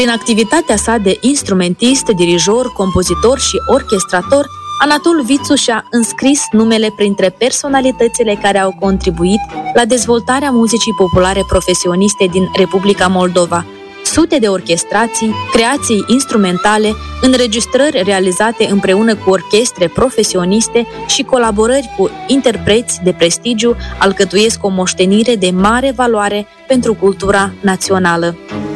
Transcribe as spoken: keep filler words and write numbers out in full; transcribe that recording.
Prin activitatea sa de instrumentist, dirijor, compozitor și orchestrator, Anatol Vițu și-a înscris numele printre personalitățile care au contribuit la dezvoltarea muzicii populare profesioniste din Republica Moldova. Sute de orchestrații, creații instrumentale, înregistrări realizate împreună cu orchestre profesioniste și colaborări cu interpreți de prestigiu alcătuiesc o moștenire de mare valoare pentru cultura națională.